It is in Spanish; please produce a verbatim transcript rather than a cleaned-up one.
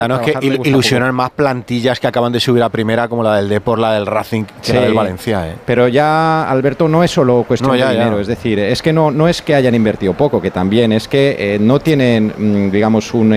Ah, no, es que il ilusionan más plantillas que acaban de subir a primera, como la del Depor, la del Racing, que sí, la del Valencia. ¿eh? Pero ya, Alberto, no es solo cuestión no, ya, de dinero. Ya. Es decir, es que no, no es que hayan invertido poco, que también es que eh, no tienen, digamos, un